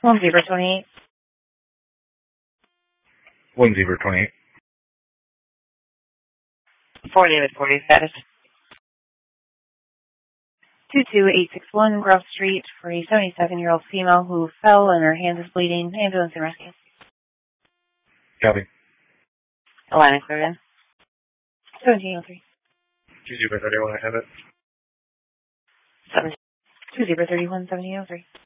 1 Zebra 28. 1 Zebra 28. 4 David 40 status. 22861 Grove Street for a 77-year-old female who fell and her hand is bleeding. Ambulance and rescue. Copy. Atlantic Cleared. 1703. 2 Zebra 31, I have it. 2 Zebra 31, 1703.